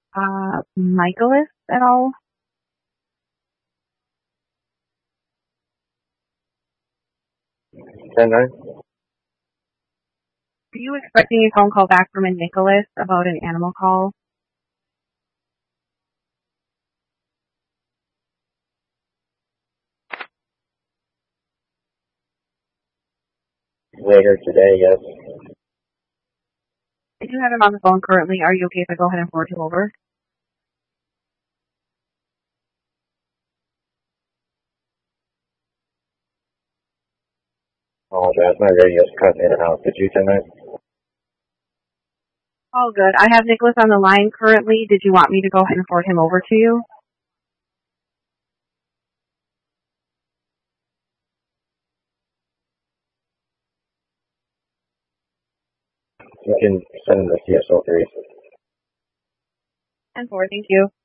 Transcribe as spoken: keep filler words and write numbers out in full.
Uh, Michaelis at all? ten nine. Are you expecting a phone call back from a Nicholas about an animal call? Later today, yes. I do have him on the phone currently. Are you okay if I go ahead and forward him over? Apologize, my radio's cutting in and out. Did you ten nine? All good. I have Nicholas on the line currently. Did you want me to go ahead and forward him over to you? You can send him the C S O three. And forward, thank you.